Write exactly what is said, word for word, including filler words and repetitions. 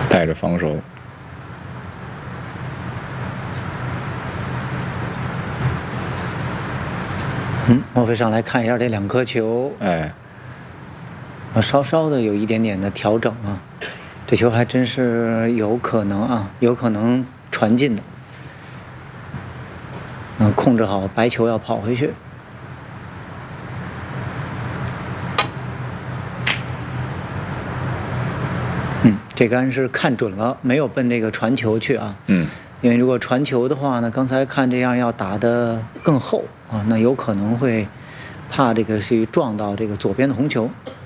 带着防守。 嗯，莫非上来看一下这两颗球， 哎， 啊，稍稍的有一点点的调整啊，这球还真是有可能啊，有可能传进的。嗯，控制好白球要跑回去。嗯，这杆是看准了，没有奔这个传球去啊。 嗯， 因为如果传球的话呢，刚才看这样要打得更厚啊，那有可能会怕这个去撞到这个左边的红球。